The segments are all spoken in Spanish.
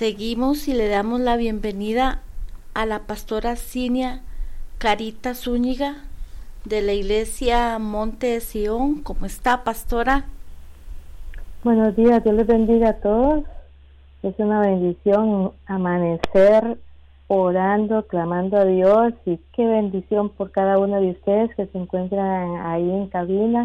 Seguimos y le damos la bienvenida a la pastora Cinia Carita Zúñiga de la iglesia Monte de Sion. ¿Cómo está, pastora? Buenos días, Dios les bendiga a todos. Es una bendición amanecer orando, clamando a Dios, y qué bendición por cada uno de ustedes que se encuentran ahí en cabina.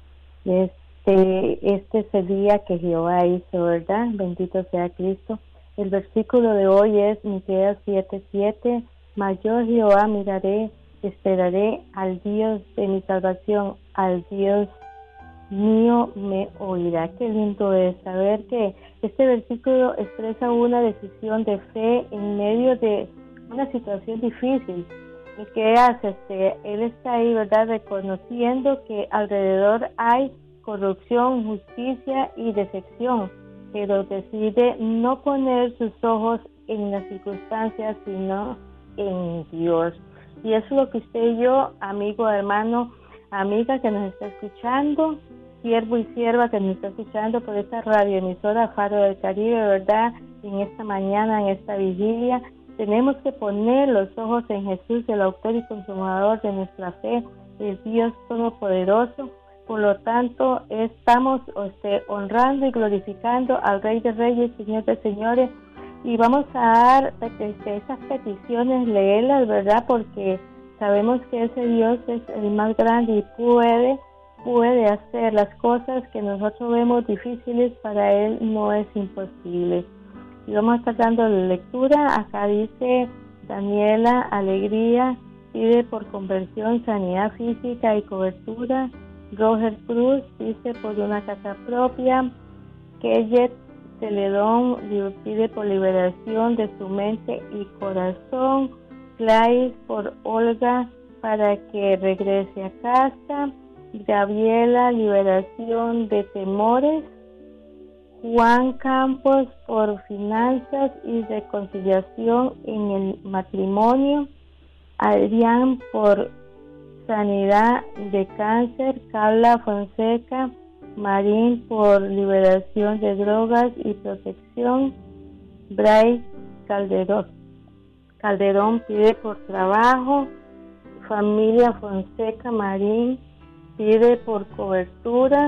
Este es el día que Jehová hizo, ¿verdad? Bendito sea Cristo. El versículo de hoy es Miqueas 7:7. Mas yo, Jehová, miraré, esperaré al Dios de mi salvación, al Dios mío me oirá. Qué lindo es saber que este versículo expresa una decisión de fe en medio de una situación difícil. Miqueas, él está ahí, ¿verdad?, reconociendo que alrededor hay corrupción, justicia y decepción, pero decide no poner sus ojos en las circunstancias, sino en Dios. Y eso es lo que usted y yo, amigo, hermano, amiga que nos está escuchando, siervo y sierva que nos está escuchando por esta radioemisora Faro del Caribe, ¿verdad? En esta mañana, en esta vigilia, tenemos que poner los ojos en Jesús, el autor y consumador de nuestra fe, el Dios Todopoderoso. Por lo tanto, estamos honrando y glorificando al Rey de Reyes, Señor de Señores, y vamos a dar esas peticiones, leerlas, ¿verdad? Porque sabemos que ese Dios es el más grande y puede hacer las cosas que nosotros vemos difíciles, para Él no es imposible. Y vamos a estar dando la lectura. Acá dice Daniela, alegría, pide por conversión, sanidad física y cobertura. Roger Cruz dice por una casa propia. Kellet Celedón pide por liberación de su mente y corazón. Clay por Olga para que regrese a casa. Gabriela, liberación de temores. Juan Campos por finanzas y reconciliación en el matrimonio. Adrián por sanidad de cáncer. Carla Fonseca Marín por liberación de drogas y protección. Bryce Calderón pide por trabajo. Familia Fonseca Marín pide por cobertura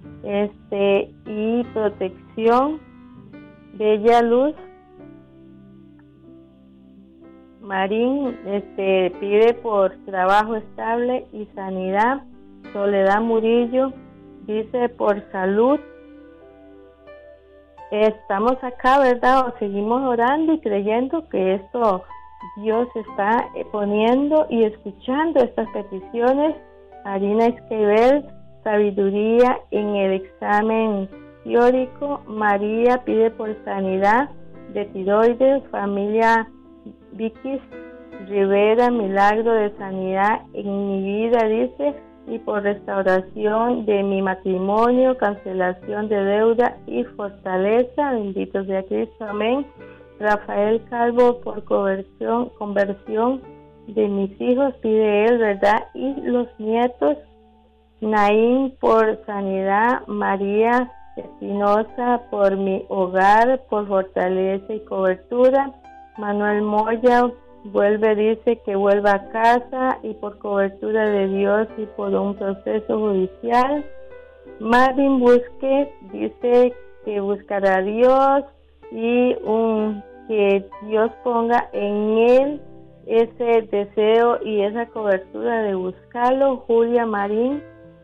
y protección. Bella Luz Marín pide por trabajo estable y sanidad. Soledad Murillo dice por salud. Estamos acá, ¿verdad? Seguimos orando y creyendo que esto Dios está poniendo y escuchando estas peticiones. Arina Esquivel, sabiduría en el examen teórico. María pide por sanidad de tiroides. Familia Vicky Rivera, milagro de sanidad en mi vida, dice, y por restauración de mi matrimonio, cancelación de deuda y fortaleza. Bendito sea Cristo, amén. Rafael Calvo por conversión de mis hijos, pide él, ¿verdad? Y los nietos. Naín por sanidad. María Espinosa por mi hogar, por fortaleza y cobertura. Manuel Moya dice que vuelva a casa y por cobertura de Dios y por un proceso judicial. Marvin Busquets dice que buscará a Dios y que Dios ponga en él ese deseo y esa cobertura de buscarlo. Julia Marín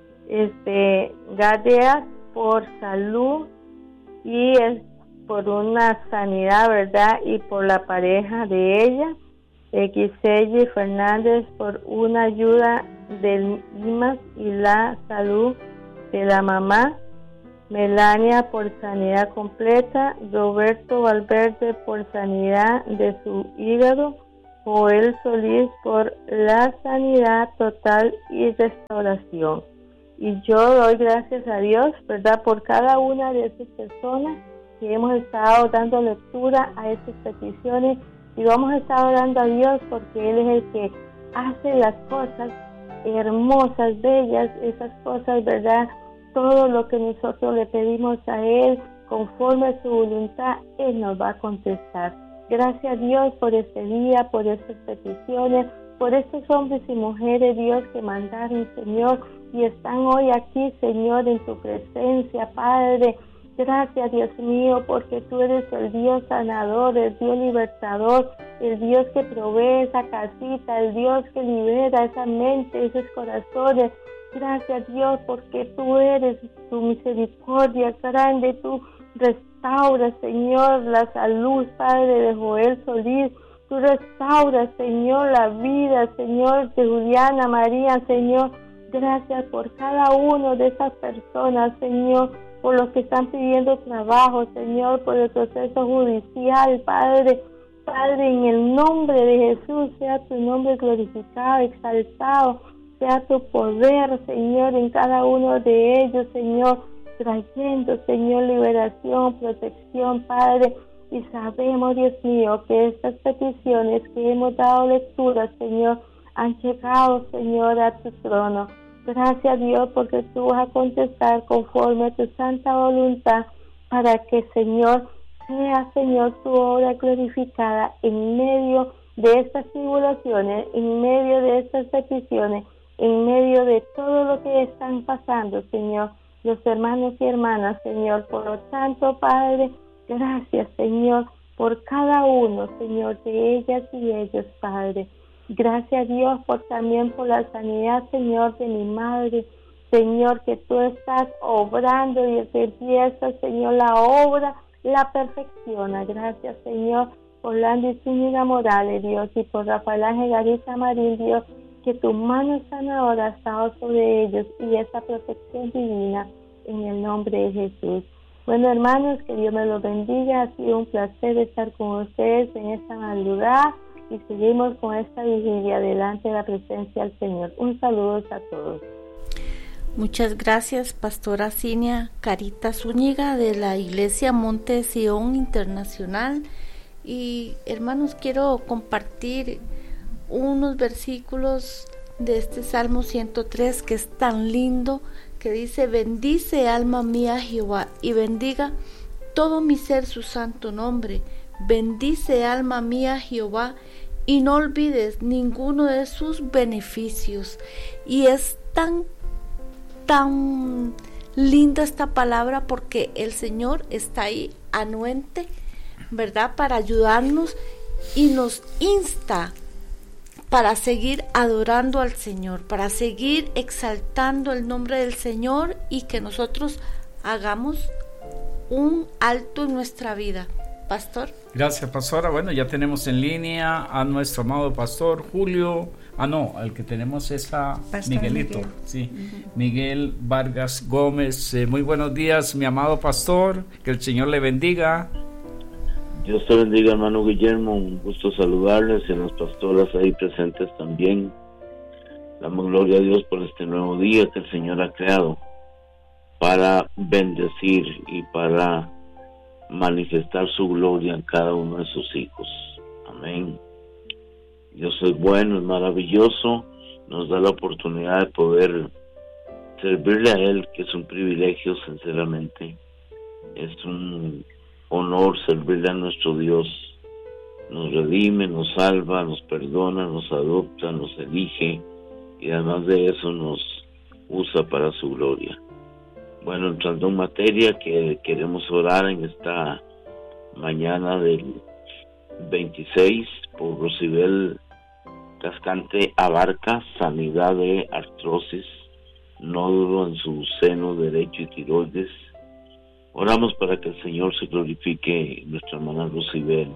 Gadea por salud y por una sanidad, ¿verdad? Y por la pareja de ella. Xelle Fernández por una ayuda del IMAS y la salud de la mamá. Melania por sanidad completa. Roberto Valverde por sanidad de su hígado. Joel Solís por la sanidad total y restauración. Y yo doy gracias a Dios, ¿verdad?, por cada una de estas personas que hemos estado dando lectura a estas peticiones, y vamos a estar orando a Dios porque Él es el que hace las cosas hermosas, bellas, esas cosas, ¿verdad? Todo lo que nosotros le pedimos a Él, conforme a su voluntad, Él nos va a contestar. Gracias, Dios, por este día, por estas peticiones, por estos hombres y mujeres, Dios, que mandaron, Señor, y están hoy aquí, Señor, en tu presencia, Padre. Gracias, Dios mío, porque tú eres el Dios sanador, el Dios libertador, el Dios que provee esa casita, el Dios que libera esa mente, esos corazones. Gracias, Dios, porque tú eres tu misericordia grande, tú restauras, Señor, la salud, Padre, de Joel Solís. Tú restauras, Señor, la vida, Señor, de Juliana, María, Señor. Gracias por cada uno de esas personas, Señor, por los que están pidiendo trabajo, Señor, por el proceso judicial, Padre. Padre, en el nombre de Jesús, sea tu nombre glorificado, exaltado, sea tu poder, Señor, en cada uno de ellos, Señor, trayendo, Señor, liberación, protección, Padre. Y sabemos, Dios mío, que estas peticiones que hemos dado lectura, Señor, han llegado, Señor, a tu trono. Gracias, Dios, porque tú vas a contestar conforme a tu santa voluntad para que, Señor, sea, Señor, tu obra glorificada en medio de estas tribulaciones, en medio de estas peticiones, en medio de todo lo que están pasando, Señor, los hermanos y hermanas, Señor. Por lo tanto, Padre, gracias, Señor, por cada uno, Señor, de ellas y ellos, Padre. Gracias, Dios, también por la sanidad, Señor, de mi madre. Señor, que tú estás obrando y que empieza, Señor, la obra, la perfecciona. Gracias, Señor, por Landy Zúñiga Morales, Dios, y por Rafael Ángel Garita Marín, Dios, que tu mano sanadora ha estado sobre ellos y esa protección divina en el nombre de Jesús. Bueno, hermanos, que Dios me los bendiga. Ha sido un placer estar con ustedes en esta madrugada y seguimos con esta vigilia delante de la presencia del Señor. Un saludo a todos. Muchas gracias, Pastora Cinia Carita Zúñiga de la Iglesia Monte de Sion Internacional. Y hermanos, quiero compartir unos versículos de este Salmo 103 que es tan lindo, que dice: bendice alma mía Jehová y bendiga todo mi ser su santo nombre. Bendice alma mía Jehová y no olvides ninguno de sus beneficios. Y es tan linda esta palabra porque el Señor está ahí anuente, ¿verdad?, para ayudarnos y nos insta para seguir adorando al Señor, para seguir exaltando el nombre del Señor y que nosotros hagamos un alto en nuestra vida. Pastor. Gracias, pastora. Bueno, ya tenemos en línea a nuestro amado pastor Julio. El que tenemos es a pastor Miguelito. Miguel. Sí, Miguel Vargas Gómez. Muy buenos días, mi amado pastor. Que el Señor le bendiga. Dios te bendiga, hermano Guillermo. Un gusto saludarles y a las pastoras ahí presentes también. Damos gloria a Dios por este nuevo día que el Señor ha creado para bendecir y para manifestar su gloria en cada uno de sus hijos. Amén. Dios es bueno, es maravilloso, nos da la oportunidad de poder servirle a Él, que es un privilegio, sinceramente. Es un honor servirle a nuestro Dios. Nos redime, nos salva, nos perdona, nos adopta, nos elige y además de eso nos usa para su gloria. Bueno, entrando en materia, que queremos orar en esta mañana del 26 por Rosibel Cascante Abarca, sanidad de artrosis, nódulo en su seno derecho y tiroides. Oramos para que el Señor se glorifique en nuestra hermana Rosibel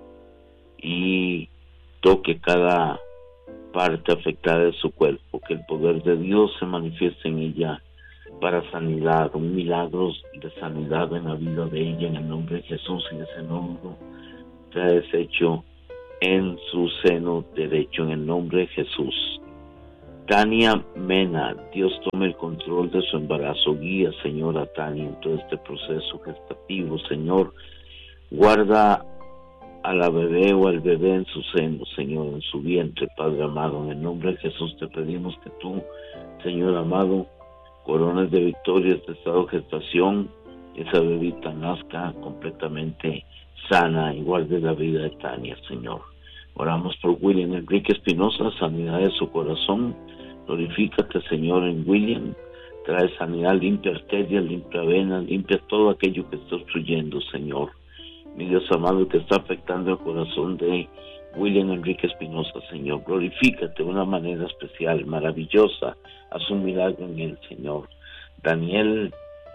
y toque cada parte afectada de su cuerpo, que el poder de Dios se manifieste en ella para sanidad, un milagro de sanidad en la vida de ella, en el nombre de Jesús, en ese nódulo sea deshecho en su seno derecho, en el nombre de Jesús. Tania Mena, Dios tome el control de su embarazo, guía, Señor, a Tania en todo este proceso gestativo, Señor, guarda a la bebé o al bebé en su seno, Señor, en su vientre, Padre amado, en el nombre de Jesús te pedimos que tú, Señor amado, coronas de victoria este estado de gestación esa bebita nazca completamente sana, igual de la vida de Tania, Señor. Oramos por William Enrique Espinosa, sanidad de su corazón. Glorifícate, Señor, en William. Trae sanidad, limpia arterias, limpia venas, limpia todo aquello que está obstruyendo, Señor. Mi Dios amado, que está afectando el corazón de William Enrique Espinosa, Señor. Glorifícate de una manera especial, maravillosa. Haz un milagro en él, Señor. Daniel,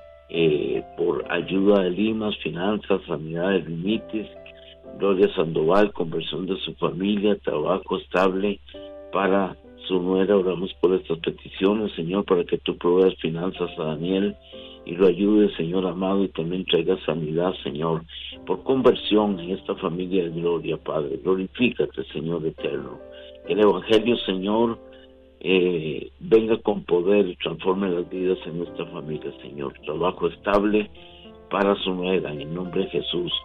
por ayuda de limas, finanzas, sanidad de limites. Gloria Sandoval, conversión de su familia, trabajo estable para su nuera. Oramos por estas peticiones, Señor, para que tú proveas finanzas a Daniel y lo ayudes, Señor amado, y también traiga sanidad, Señor, por conversión en esta familia de gloria, Padre. Glorifícate, Señor eterno. Que el Evangelio, Señor, venga con poder y transforme las vidas en esta familia, Señor. Trabajo estable para su nuera, en el nombre de Jesús.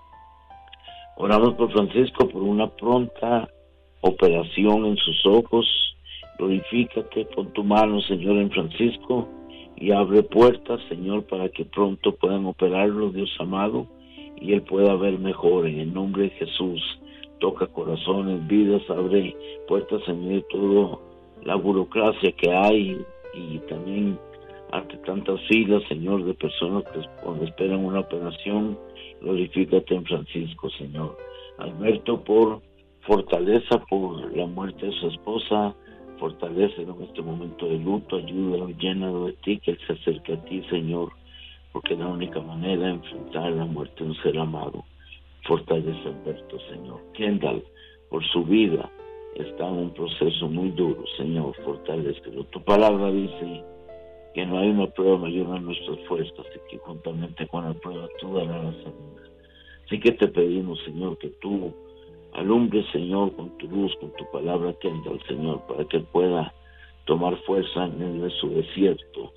Oramos por Francisco, por una pronta operación en sus ojos. Glorifícate, pon tu mano, Señor, en Francisco y abre puertas, Señor, para que pronto puedan operarlo, Dios amado, y él pueda ver mejor. En el nombre de Jesús, toca corazones, vidas, abre puertas en medio de toda la burocracia que hay y también ante tantas filas, Señor, de personas que esperan una operación. Glorifícate en Francisco, Señor. Alberto, por fortaleza por la muerte de su esposa, fortalécelo en este momento de luto, ayúdalo, llénalo de ti, que él se acerque a ti, Señor, porque es la única manera de enfrentar la muerte de un ser amado. Fortalece a Alberto, Señor. Kendall, por su vida, está en un proceso muy duro, Señor, fortalécelo. Tu palabra dice que no hay una prueba mayor a nuestras fuerzas y que juntamente con la prueba tú darás la salida. Así que te pedimos, Señor, que tú alumbres, Señor, con tu luz, con tu palabra, Kendall, Señor, para que él pueda tomar fuerza en medio de su desierto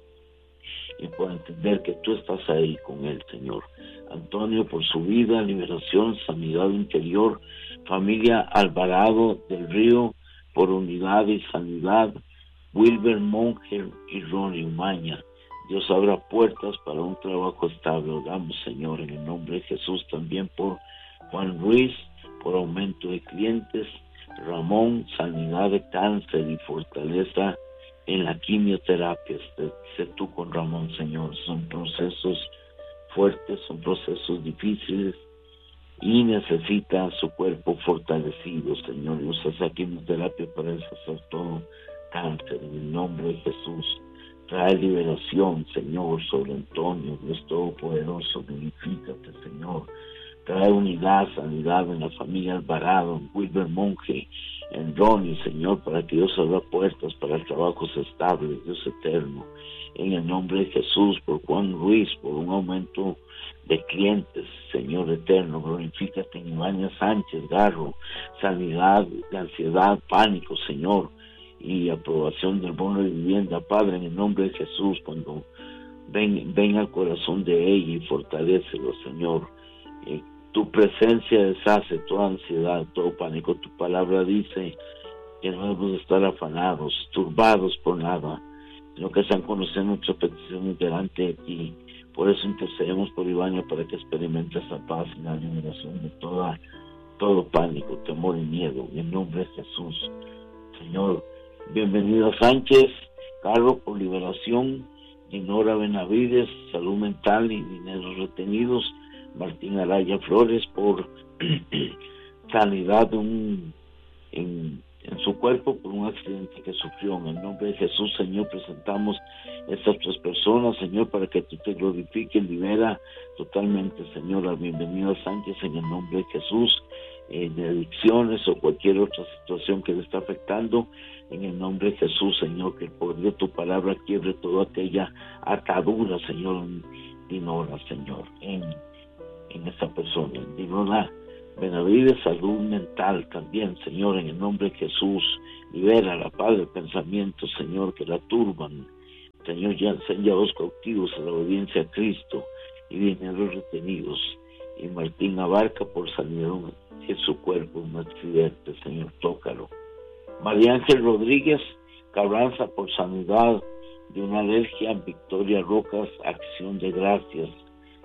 y pueda entender que tú estás ahí con él, Señor. Antonio, por su vida, liberación, sanidad interior. Familia Alvarado del Río, por unidad y sanidad. Wilber Monge y Ronnie Umaña. Dios abra puertas para un trabajo estable. Oramos, Señor, en el nombre de Jesús. También por Juan Ruiz, por aumento de clientes. Ramón, sanidad de cáncer y fortaleza en la quimioterapia. Sé tú con Ramón, Señor. Son procesos fuertes, son procesos difíciles y necesita su cuerpo fortalecido, Señor. Usa esa quimioterapia para deshacer todo cáncer en el nombre de Jesús. Trae liberación, Señor, sobre Antonio, Dios Todopoderoso. Glorifícate, Señor. Trae unidad, sanidad en la familia Alvarado, en Wilber Monge, en Ronnie, Señor, para que Dios abra puertas para trabajos estables, Dios eterno. En el nombre de Jesús, por Juan Ruiz, por un aumento de clientes, Señor eterno. Glorifícate en Ivania Sánchez Garro, sanidad de ansiedad, pánico, Señor, y aprobación del bono de vivienda, Padre, en el nombre de Jesús, cuando ven al corazón de ella y fortalécelo, Señor. Tu presencia deshace toda ansiedad, todo pánico. Tu palabra dice que no debemos estar afanados, turbados por nada, sino que sean conocidas nuestras peticiones delante de ti. Por eso intercedemos por Ivania, para que experimente esa paz y la liberación de todo pánico, temor y miedo, en el nombre de Jesús. Señor, bienvenido a Sánchez Carlos, por liberación. Dinora Benavides, salud mental y dineros retenidos. Martín Araya Flores, por sanidad en su cuerpo por un accidente que sufrió. En el nombre de Jesús, Señor, presentamos estas tres personas, Señor, para que tú te glorifiques, libera totalmente, Señor, la bienvenida a Sánchez, en el nombre de Jesús, de adicciones o cualquier otra situación que le está afectando. En el nombre de Jesús, Señor, que el poder de tu palabra quiebre toda aquella atadura, Señor, Dinora, Señor, en esta persona. Dinora Benavides, salud mental también, Señor, en el nombre de Jesús. Libera la Padre, pensamientos, Señor, que la turban. Señor, ya sean llevados cautivos a la obediencia a Cristo y dineros retenidos. Y Martín Abarca, por sanidad en su cuerpo, un accidente, Señor, tócalo. María Ángel Rodríguez Carranza, por sanidad de una alergia. Victoria Rocas, acción de gracias.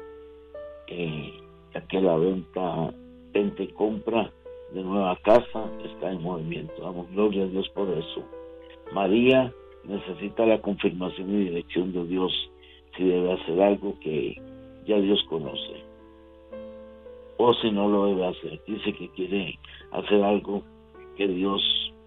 ya que la venta y compra de nueva casa está en movimiento. Damos gloria a Dios por eso. María necesita la confirmación y dirección de Dios si debe hacer algo que ya Dios conoce, o si no lo debe hacer. Dice que quiere hacer algo que Dios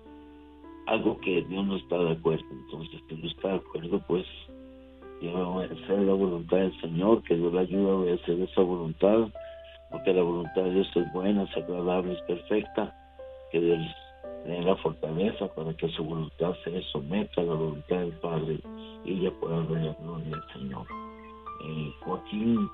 no está de acuerdo. Entonces, si no está de acuerdo, pues debe obedecer la voluntad del Señor, que Dios le ayude a obedecer esa voluntad, porque la voluntad de Dios es buena, es agradable, es perfecta, que Dios le dé la fortaleza para que su voluntad se someta a la voluntad del Padre y ella pueda ver la gloria del Señor. Joaquín,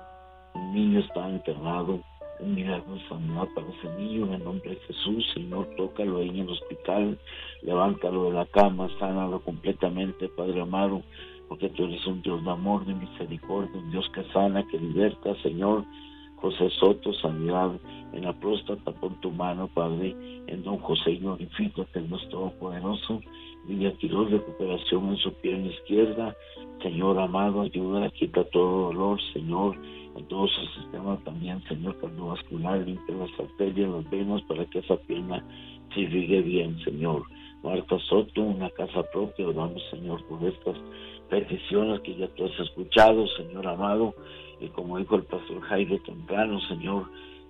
un niño está enterrado, un milagro de sanidad para ese niño en el nombre de Jesús. Señor, tócalo ahí en el hospital, levántalo de la cama, sánalo completamente, Padre amado, porque tú eres un Dios de amor, de misericordia, un Dios que sana, que liberta. Señor, José Soto, sanidad en la próstata, pon tu mano, Padre, en don José, glorifícate, el Dios Todopoderoso. Villa Quirós, recuperación en su pierna izquierda. Señor amado, ayuda, quita todo dolor, Señor, en todo su sistema también, Señor, cardiovascular, limpia las arterias, las venas, para que esa pierna se irrigue bien, Señor. Marta Soto, una casa propia, oramos, Señor, por estas peticiones que ya tú has escuchado, Señor amado, y como dijo el pastor Jairo temprano, Señor,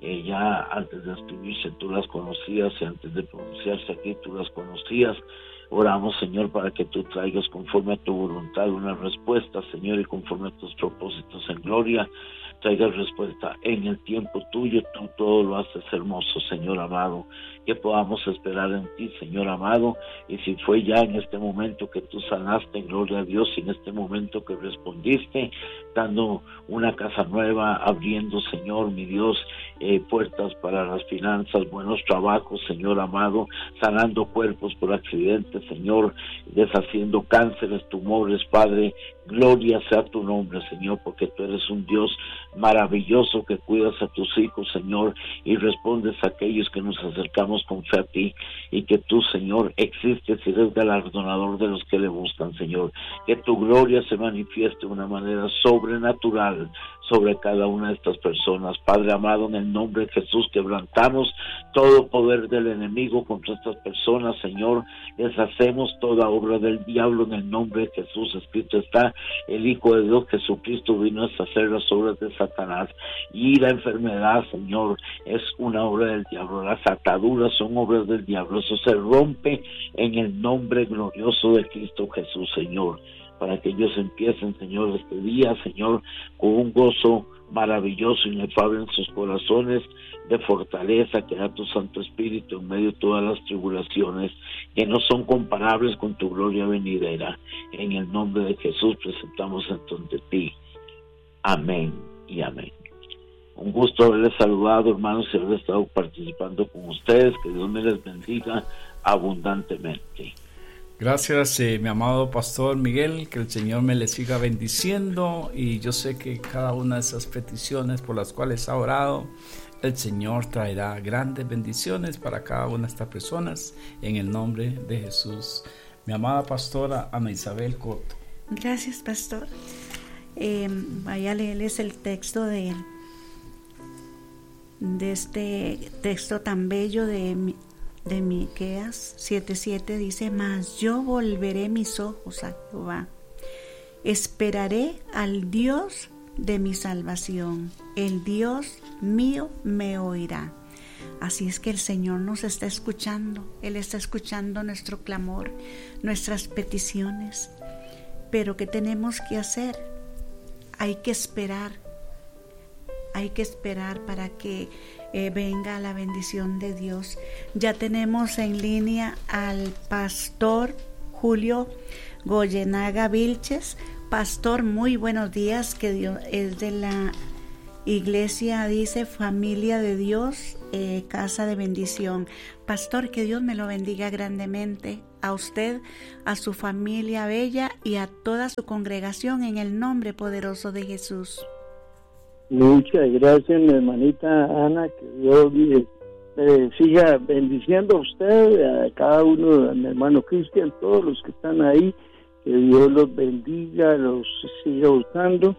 ya antes de escribirse tú las conocías, y antes de pronunciarse aquí tú las conocías. Oramos, Señor, para que tú traigas conforme a tu voluntad una respuesta, Señor, y conforme a tus propósitos en gloria, traigas respuesta en el tiempo tuyo. Tú todo lo haces hermoso, Señor amado, que podamos esperar en ti, Señor amado, y si fue ya en este momento que tú sanaste, gloria a Dios, y en este momento que respondiste, dando una casa nueva, abriendo, Señor, mi Dios, puertas para las finanzas, buenos trabajos, Señor amado, sanando cuerpos por accidentes, Señor, deshaciendo cánceres, tumores, Padre, gloria sea tu nombre, Señor, porque tú eres un Dios maravilloso que cuidas a tus hijos, Señor, y respondes a aquellos que nos acercamos con fe a ti, y que tú, Señor, existes y eres galardonador de los que le buscan, Señor. Que tu gloria se manifieste de una manera sobrenatural sobre cada una de estas personas. Padre amado, en el nombre de Jesús, quebrantamos todo poder del enemigo contra estas personas, Señor. Deshacemos toda obra del diablo en el nombre de Jesús. Escrito está, el Hijo de Dios Jesucristo vino a deshacer las obras de Satanás, y la enfermedad, Señor, es una obra del diablo. Las ataduras son obras del diablo. Eso se rompe en el nombre glorioso de Cristo Jesús, Señor, para que ellos empiecen, Señor, este día, Señor, con un gozo maravilloso, inefable en sus corazones, de fortaleza que da tu Santo Espíritu en medio de todas las tribulaciones, que no son comparables con tu gloria venidera. En el nombre de Jesús presentamos ante ti. Amén y amén. Un gusto haberles saludado, hermanos, y haber estado participando con ustedes. Que Dios me les bendiga abundantemente. Gracias, mi amado Pastor Miguel, que el Señor me le siga bendiciendo, y yo sé que cada una de esas peticiones por las cuales ha orado, el Señor traerá grandes bendiciones para cada una de estas personas, en el nombre de Jesús. Mi amada pastora Ana Isabel Coto. Gracias, pastor. Vaya a leerles el texto de este texto tan bello de Miqueas 7:7. Dice: mas yo volveré mis ojos a Jehová, esperaré al Dios de mi salvación, el Dios mío me oirá. Así es que el Señor nos está escuchando. Él está escuchando nuestro clamor, nuestras peticiones. Pero ¿qué tenemos que hacer? Hay que esperar para que venga la bendición de Dios. Ya tenemos en línea al pastor Julio Goyenaga Vilches. Pastor, muy buenos días, que Dios es de la iglesia, dice Familia de Dios, Casa de Bendición. Pastor, que Dios me lo bendiga grandemente, a usted, a su familia bella y a toda su congregación, en el nombre poderoso de Jesús. Muchas gracias, mi hermanita Ana, que Dios siga bendiciendo a usted, a cada uno, a mi hermano Cristian, todos los que están ahí, que Dios los bendiga, los siga usando,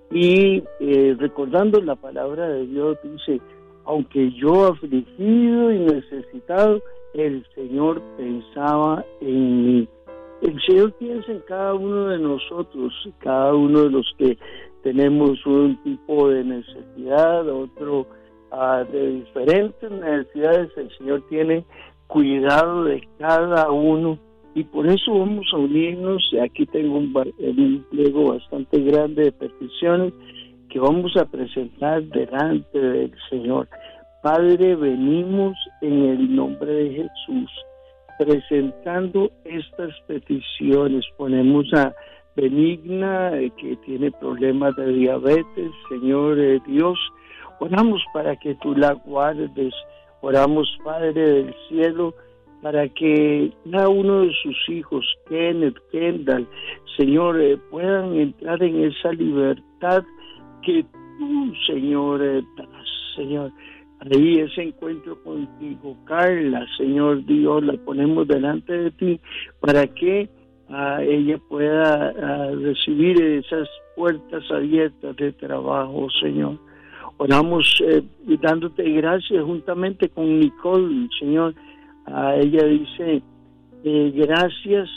Y recordando la palabra de Dios, dice, aunque yo afligido y necesitado, el Señor pensaba en mí. El Señor piensa en cada uno de nosotros, cada uno de los que tenemos un tipo de necesidad, otro de diferentes necesidades. El Señor tiene cuidado de cada uno y por eso vamos a unirnos. Aquí tengo un pliego bastante grande de peticiones que vamos a presentar delante del Señor. Padre, venimos en el nombre de Jesús presentando estas peticiones. Ponemos a Benigna, que tiene problemas de diabetes. Señor Dios, oramos para que tú la guardes. Oramos, Padre del cielo, para que cada uno de sus hijos, Kenneth, Kendall, Señor, puedan entrar en esa libertad que tú, Señor, das, Señor. Ahí ese encuentro contigo, Carla, Señor Dios, la ponemos delante de ti para que ella pueda recibir esas puertas abiertas de trabajo, Señor. Oramos dándote gracias juntamente con Nicole, Señor. Ella dice gracias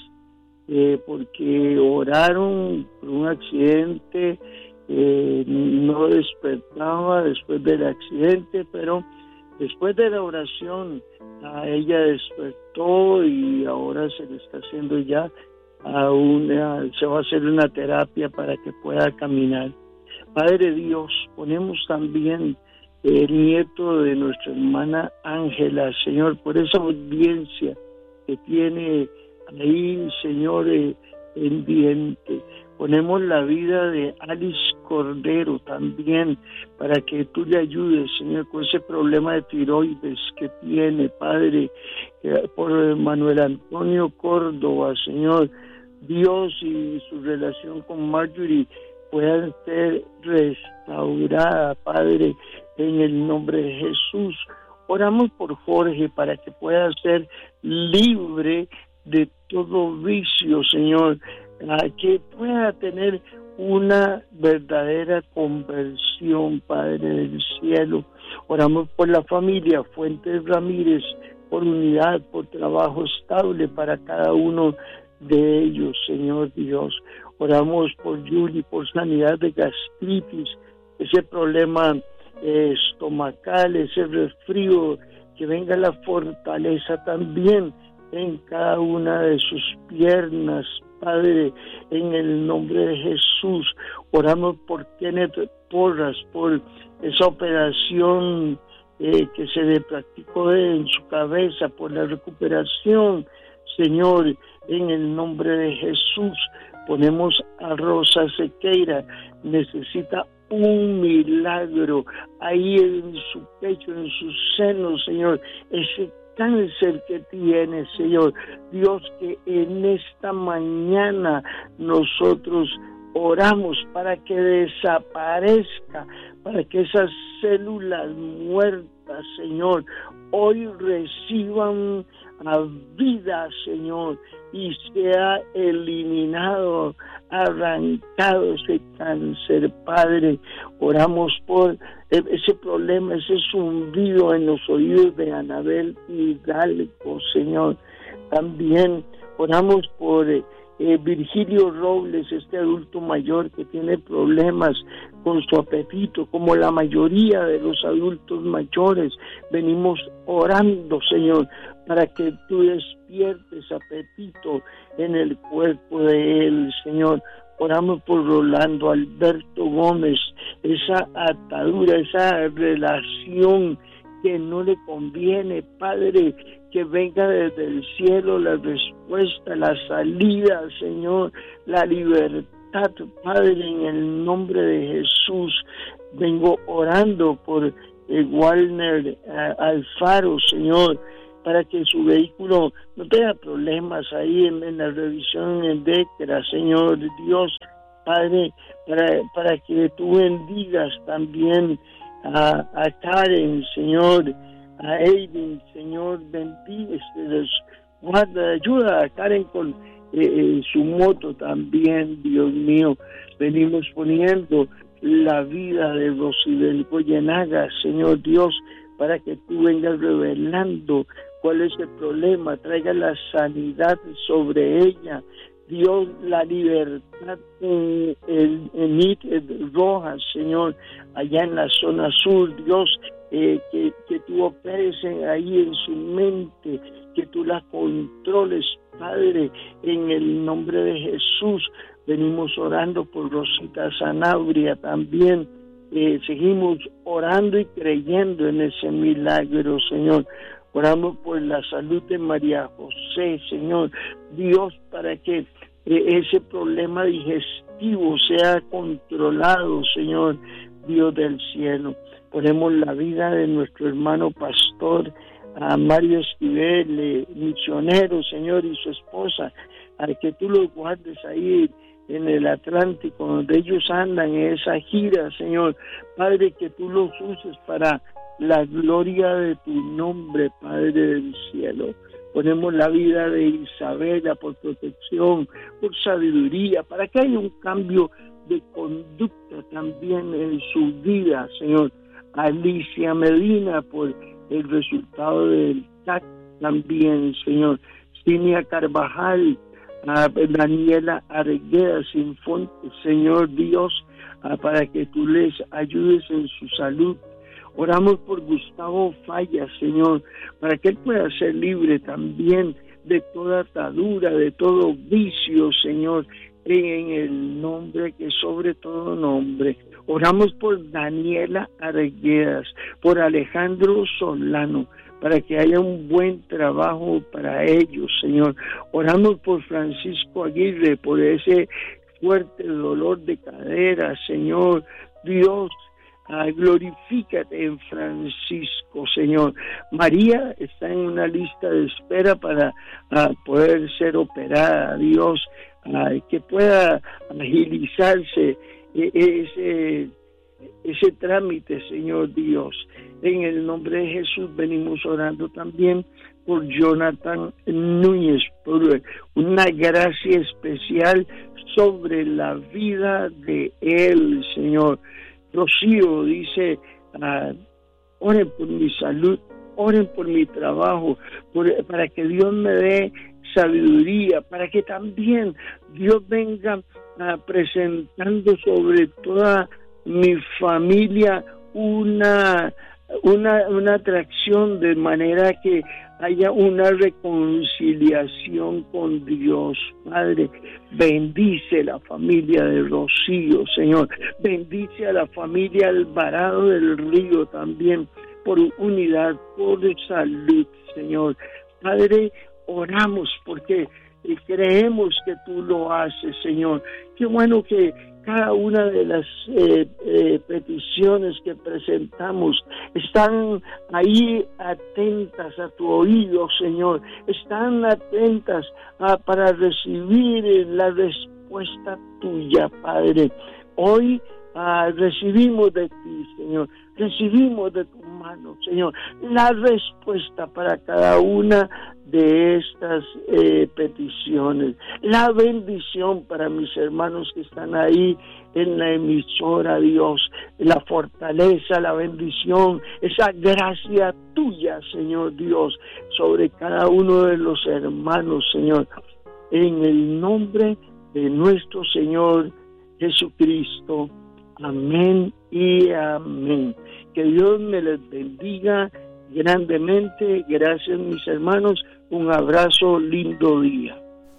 porque oraron por un accidente. No despertaba después del accidente, pero después de la oración ella despertó y ahora se le está haciendo ya se va a hacer una terapia para que pueda caminar. Padre Dios, ponemos también el nieto de nuestra hermana Ángela, Señor, por esa audiencia que tiene ahí, Señor, pendiente. Ponemos la vida de Alice Cordero también para que tú le ayudes, Señor, con ese problema de tiroides que tiene, Padre, por Manuel Antonio Córdoba, Señor, Dios, y su relación con Marjorie puedan ser restaurada, Padre, en el nombre de Jesús. Oramos por Jorge para que pueda ser libre de todo vicio, Señor, que pueda tener una verdadera conversión, Padre del cielo. Oramos por la familia Fuentes Ramírez, por unidad, por trabajo estable para cada uno de ellos, Señor Dios. Oramos por Julie, por sanidad de gastritis, ese problema estomacal, ese resfrío, que venga la fortaleza también en cada una de sus piernas, Padre, en el nombre de Jesús. Oramos por Kenneth Porras, por esa operación que se le practicó en su cabeza, por la recuperación, Señor, en el nombre de Jesús. Ponemos a Rosa Sequeira, necesita un milagro ahí en su pecho, en sus senos, Señor, ese cáncer que tiene, Señor Dios, que en esta mañana nosotros oramos para que desaparezca, para que esas células muertas, Señor, hoy reciban a vida, Señor, y sea eliminado, arrancado ese cáncer, Padre. Oramos por ese problema, ese zumbido en los oídos de Anabel Hidalgo, Señor. También oramos por Virgilio Robles, este adulto mayor que tiene problemas con su apetito, como la mayoría de los adultos mayores. Venimos orando, Señor, para que tú despiertes apetito en el cuerpo de él, Señor. Oramos por Rolando Alberto Gómez, esa atadura, esa relación que no le conviene, Padre, que venga desde el cielo la respuesta, la salida, Señor, la libertad, Padre, en el nombre de Jesús. Vengo orando por Walner Alfaro, Señor, para que su vehículo no tenga problemas ahí en la revisión en DECRA, Señor Dios, Padre, para que tú bendigas también a Karen, Señor, a Aiden, Señor, bendiga, guarda, ayuda a Karen con su moto también, Dios mío. Venimos poniendo la vida de Rosibel Goyenaga, Señor Dios, para que tú vengas revelando cuál es el problema, traiga la sanidad sobre ella, Dios, la libertad en Rojas, Señor, allá en la zona sur, Dios, que tú operes ahí en su mente, que tú la controles, Padre, en el nombre de Jesús. Venimos orando por Rosita Sanabria también. Seguimos orando y creyendo en ese milagro, Señor. Oramos por la salud de María José, Señor. Dios, para que ese problema digestivo sea controlado, Señor, Dios del cielo. Ponemos la vida de nuestro hermano pastor, a Mario Esquivel, misionero, Señor, y su esposa, a que tú los guardes ahí en el Atlántico, donde ellos andan en esa gira, Señor. Padre, que tú los uses para la gloria de tu nombre, Padre del cielo. Ponemos la vida de Isabela por protección, por sabiduría, para que haya un cambio de conducta también en su vida, Señor. Alicia Medina por el resultado del TAC también, Señor. Cinia Carvajal, Daniela Argueda Sinfonte, Señor Dios, para que tú les ayudes en su salud. Oramos por Gustavo Falla, Señor, para que él pueda ser libre también de toda atadura, de todo vicio, Señor, en el nombre que sobre todo nombre. Oramos por Daniela Arguedas, por Alejandro Solano, para que haya un buen trabajo para ellos, Señor. Oramos por Francisco Aguirre, por ese fuerte dolor de cadera, Señor. Dios, glorifícate en Francisco, Señor. María está en una lista de espera para poder ser operada, Dios, que pueda agilizarse ese trámite, Señor Dios. En el nombre de Jesús venimos orando también por Jonathan Núñez, por una gracia especial sobre la vida de él, Señor. Rocío dice, oren por mi salud, oren por mi trabajo, para que Dios me dé sabiduría, para que también Dios venga presentando sobre toda mi familia una atracción, de manera que haya una reconciliación con Dios. Padre, bendice la familia de Rocío, Señor. Bendice a la familia Alvarado del Río también, por unidad, por salud, Señor. Padre, oramos porque creemos que tú lo haces, Señor. Qué bueno que cada una de las peticiones que presentamos están ahí atentas a tu oído, Señor. Están atentas para recibir la respuesta tuya, Padre. Hoy recibimos de ti, Señor. Recibimos de tu mano, Señor, la respuesta para cada una de estas peticiones. La bendición para mis hermanos que están ahí en la emisora, Dios. La fortaleza, la bendición, esa gracia tuya, Señor Dios, sobre cada uno de los hermanos, Señor. En el nombre de nuestro Señor Jesucristo. Amén y amén. Que Dios me les bendiga grandemente. Gracias, mis hermanos. Un abrazo, lindo día.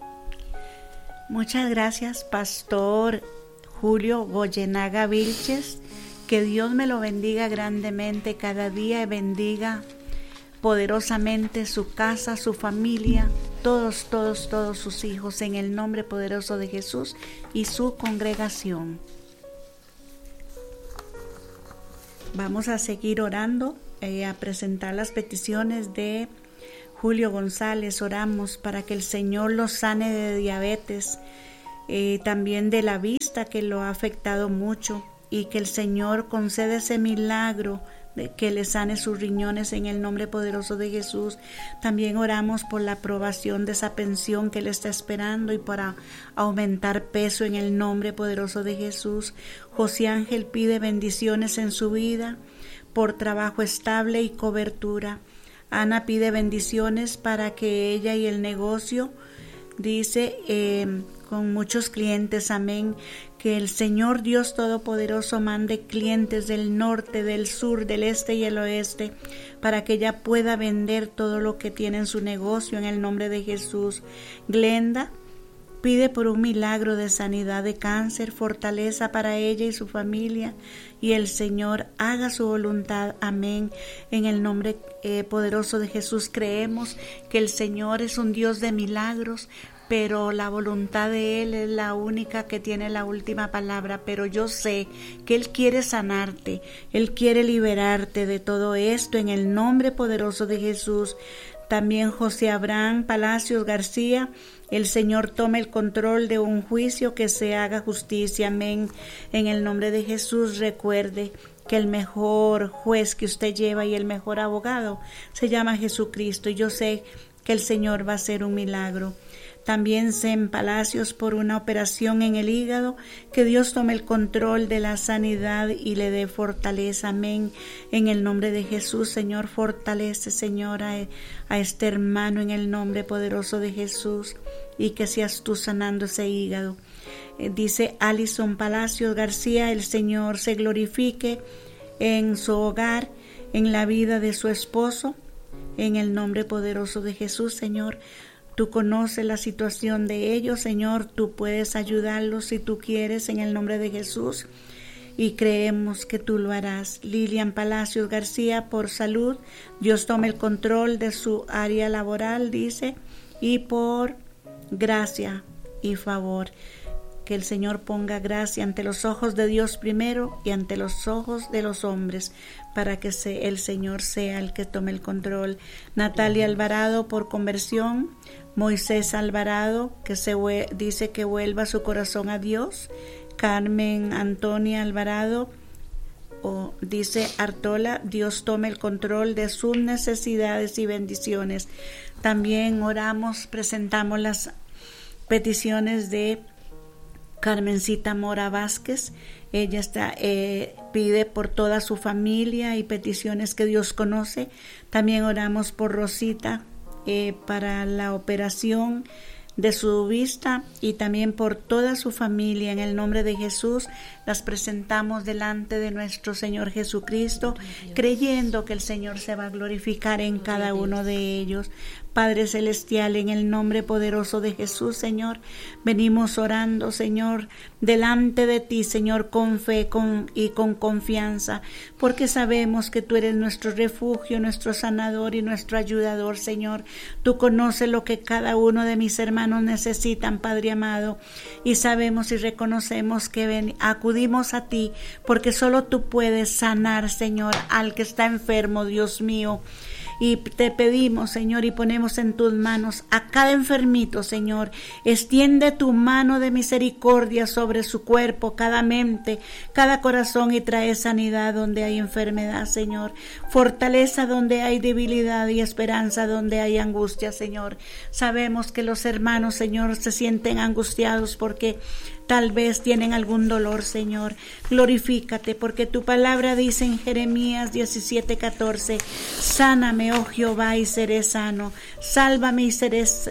Muchas gracias, Pastor Julio Goyenaga Vilches. Que Dios me lo bendiga grandemente cada día y bendiga poderosamente su casa, su familia, todos sus hijos, en el nombre poderoso de Jesús y su congregación. Vamos a seguir orando, a presentar las peticiones de Julio González. Oramos para que el Señor lo sane de diabetes, también de la vista que lo ha afectado mucho, y que el Señor conceda ese milagro que le sane sus riñones en el nombre poderoso de Jesús. También oramos por la aprobación de esa pensión que él está esperando y para aumentar peso en el nombre poderoso de Jesús. José Ángel pide bendiciones en su vida por trabajo estable y cobertura. Ana pide bendiciones para que ella y el negocio, dice, con muchos clientes, amén, que el Señor Dios Todopoderoso mande clientes del norte, del sur, del este y el oeste, para que ella pueda vender todo lo que tiene en su negocio en el nombre de Jesús. Glenda pide por un milagro de sanidad de cáncer, fortaleza para ella y su familia, y el Señor haga su voluntad, amén. En el nombre poderoso de Jesús creemos que el Señor es un Dios de milagros, pero la voluntad de Él es la única que tiene la última palabra. Pero yo sé que Él quiere sanarte, Él quiere liberarte de todo esto en el nombre poderoso de Jesús. También José Abraham Palacios García, el Señor tome el control de un juicio, que se haga justicia, amén. En el nombre de Jesús, recuerde que el mejor juez que usted lleva y el mejor abogado se llama Jesucristo, y yo sé que el Señor va a hacer un milagro. También Sem Palacios por una operación en el hígado, que Dios tome el control de la sanidad y le dé fortaleza, amén. En el nombre de Jesús, Señor, fortalece, Señor, a este hermano en el nombre poderoso de Jesús, y que seas tú sanando ese hígado. Dice Alison Palacios García, el Señor se glorifique en su hogar, en la vida de su esposo, en el nombre poderoso de Jesús, Señor. Tú conoces la situación de ellos, Señor, tú puedes ayudarlos si tú quieres, en el nombre de Jesús, y creemos que tú lo harás. Lilian Palacios García por salud, Dios tome el control de su área laboral, dice, y por gracia y favor. Que el Señor ponga gracia ante los ojos de Dios primero y ante los ojos de los hombres, para que el Señor sea el que tome el control. Natalia Alvarado por conversión. Moisés Alvarado, que dice que vuelva su corazón a Dios. Carmen Antonia Alvarado, dice Artola, Dios tome el control de sus necesidades y bendiciones. También oramos, presentamos las peticiones de Carmencita Mora Vázquez. Ella pide por toda su familia y peticiones que Dios conoce. También oramos por Rosita para la operación de su vista, y también por toda su familia. En el nombre de Jesús las presentamos delante de nuestro Señor Jesucristo, creyendo que el Señor se va a glorificar en cada uno de ellos. Padre Celestial, en el nombre poderoso de Jesús, Señor, venimos orando, Señor, delante de ti, Señor, con fe y con confianza, porque sabemos que tú eres nuestro refugio, nuestro sanador y nuestro ayudador, Señor. Tú conoces lo que cada uno de mis hermanos necesitan, Padre amado, y sabemos y reconocemos que acudimos a ti, porque solo tú puedes sanar, Señor, al que está enfermo, Dios mío. Y te pedimos, Señor, y ponemos en tus manos a cada enfermito, Señor. Extiende tu mano de misericordia sobre su cuerpo, cada mente, cada corazón, y trae sanidad donde hay enfermedad, Señor. Fortaleza donde hay debilidad y esperanza donde hay angustia, Señor. Sabemos que los hermanos, Señor, se sienten angustiados porque tal vez tienen algún dolor, Señor. Glorifícate, porque tu palabra dice en Jeremías 17:14, sáname, oh Jehová, y seré sano. Sálvame y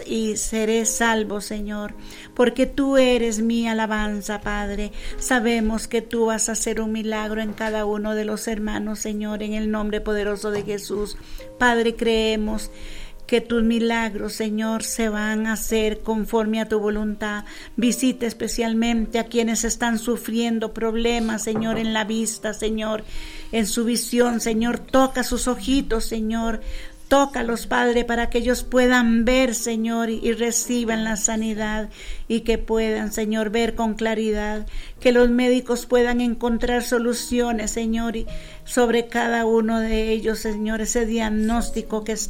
seré salvo, Señor, porque tú eres mi alabanza, Padre. Sabemos que tú vas a hacer un milagro en cada uno de los hermanos, Señor, en el nombre poderoso de Jesús. Padre, creemos que tus milagros, Señor, se van a hacer conforme a tu voluntad. Visita especialmente a quienes están sufriendo problemas, Señor, en la vista, Señor, en su visión, Señor. Toca sus ojitos, Señor. Tócalos, Padre, para que ellos puedan ver, Señor, y reciban la sanidad, y que puedan, Señor, ver con claridad, que los médicos puedan encontrar soluciones, Señor, y sobre cada uno de ellos, Señor, ese diagnóstico que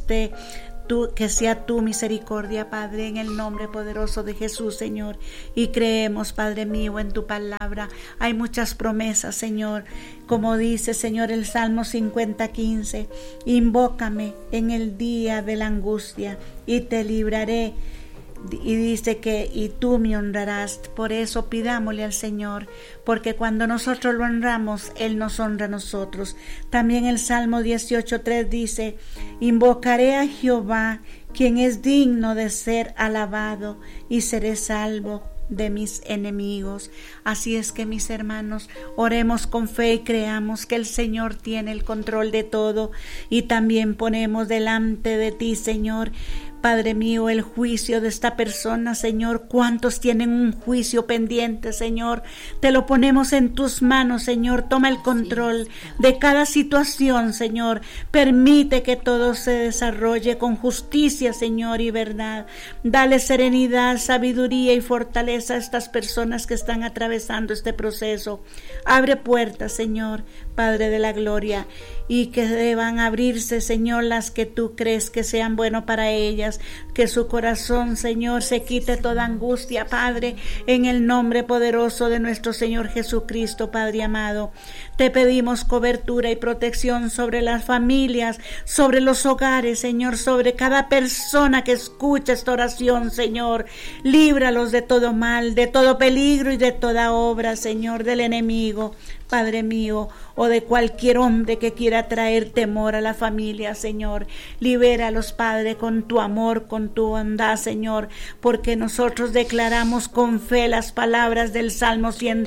sea tu misericordia, Padre, en el nombre poderoso de Jesús, Señor. Y creemos, Padre mío, en tu palabra. Hay muchas promesas, Señor, como dice, Señor, el Salmo 50:15, invócame en el día de la angustia y te libraré. Y dice que y tú me honrarás. Por eso pidámosle al Señor, porque cuando nosotros lo honramos, Él nos honra a nosotros. También el Salmo 18:3 dice, invocaré a Jehová, quien es digno de ser alabado, y seré salvo de mis enemigos. Así es que, mis hermanos, oremos con fe y creamos que el Señor tiene el control de todo, y también ponemos delante de ti, Señor, Padre mío, el juicio de esta persona, Señor. ¿Cuántos tienen un juicio pendiente, Señor? Te lo ponemos en tus manos, Señor. Toma el control de cada situación, Señor. Permite que todo se desarrolle con justicia, Señor, y verdad. Dale serenidad, sabiduría y fortaleza a estas personas que están atravesando este proceso. Abre puertas, Señor, Padre de la gloria, y que deban abrirse, Señor, las que tú crees que sean bueno para ellas. Que su corazón, Señor, se quite toda angustia, Padre, en el nombre poderoso de nuestro Señor Jesucristo, Padre amado. Te pedimos cobertura y protección sobre las familias, sobre los hogares, Señor, sobre cada persona que escucha esta oración, Señor. Líbralos de todo mal, de todo peligro y de toda obra, Señor, del enemigo, Padre mío, o de cualquier hombre que quiera traer temor a la familia, Señor. Libéralos, Padre, con tu amor, con tu bondad, Señor, porque nosotros declaramos con fe las palabras del Salmo